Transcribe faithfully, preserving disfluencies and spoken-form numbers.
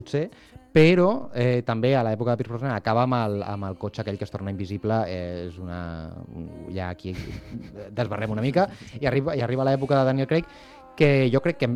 potser, però eh, també a l'època de Pierce Brosnan acaba amb el, amb el cotxe aquell que es torna invisible, eh, és una... ja aquí desbarrem una mica, i arriba, i arriba l'època de Daniel Craig, que jo crec que